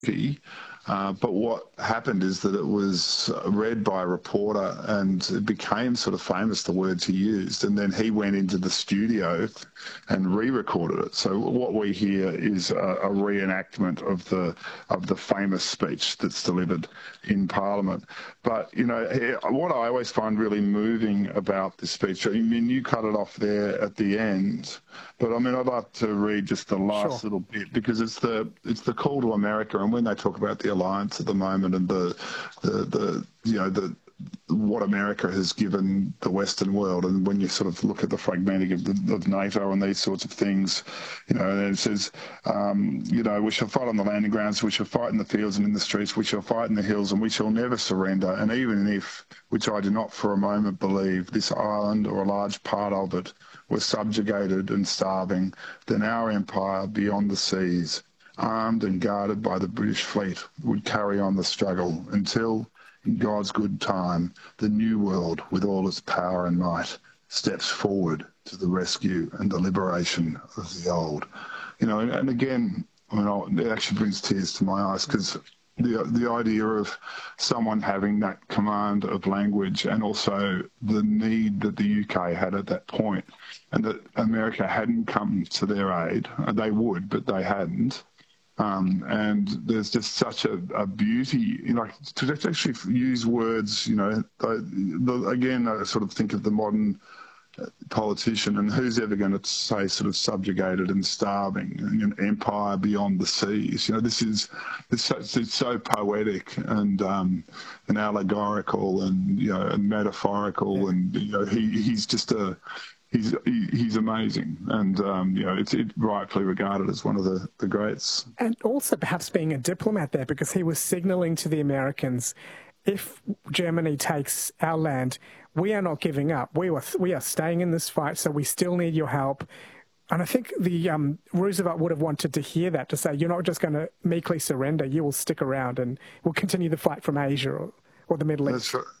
But what happened is that it was read by a reporter and it became sort of famous, the words he used. And then he went into the studio and re-recorded it. So what we hear is a reenactment of the famous speech that's delivered in Parliament. But, you know, what I always find really moving about this speech, I mean, you cut it off there at the end, but I mean, I'd like to read just the last little bit because it's the call to America, and when they talk about the alliance at the moment and the what America has given the Western world, and when you sort of look at the fragmenting of NATO and these sorts of things, you know, and it says, you know, we shall fight on the landing grounds, we shall fight in the fields and in the streets, we shall fight in the hills, and we shall never surrender. And even if, which I do not for a moment believe, this island or a large part of it was subjugated and starving, then our empire beyond the seas, armed and guarded by the British fleet, would carry on the struggle until, in God's good time, the new world, with all its power and might, steps forward to the rescue and the liberation of the old. You know, and again, I mean, it actually brings tears to my eyes because the idea of someone having that command of language and also the need that the UK had at that point, and that America hadn't come to their aid. They would, but they hadn't. And there's just such a beauty, you know, to actually use words, you know, again, I sort of think of the modern politician and who's ever going to say sort of subjugated and starving and an empire beyond the seas. You know, it's so poetic and allegorical and, you know, and metaphorical, and, you know, he's just He's amazing, and you know, it's rightfully regarded as one of the greats. And also perhaps being a diplomat there, because he was signalling to the Americans, if Germany takes our land, we are not giving up. We are staying in this fight, so we still need your help. And I think the Roosevelt would have wanted to hear that, to say, you're not just going to meekly surrender, you will stick around and we'll continue the fight from Asia or the Middle East.